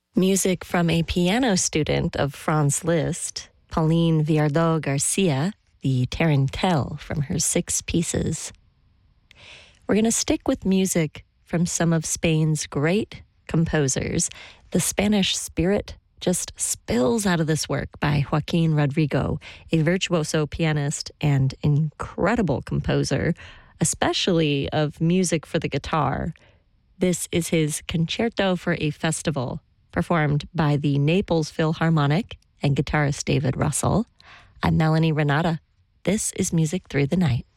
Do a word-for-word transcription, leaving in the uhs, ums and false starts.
Music from a piano student of Franz Liszt, Pauline Viardot Garcia, the Tarantelle from her Six Pieces. We're going to stick with music from some of Spain's great composers. The Spanish Spirit just spills out of this work by Joaquin Rodrigo, a virtuoso pianist and incredible composer, especially of music for the guitar. This is his Concerto for a Festival, performed by the Naples Philharmonic and guitarist David Russell. I'm Melanie Renata. This is Music Through the Night.